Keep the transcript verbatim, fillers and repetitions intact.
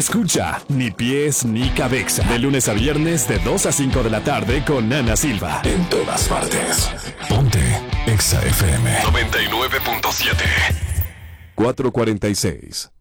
Escucha Ni Pies Ni Cabeza. De lunes a viernes de dos a cinco de la tarde con Ana Silva. En todas partes. Ponte Exa F M noventa y nueve punto siete. cuatro cuarenta y seis.